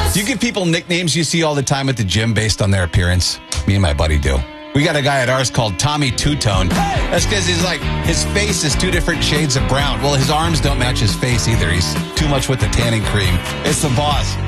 Do you give people nicknames you see all the time at the gym based on their appearance? Me and my buddy do. We got a guy at ours called Tommy Two-Tone. That's because his face is 2 different shades of brown. Well, his arms don't match his face either. He's too much with the tanning cream. It's the boss.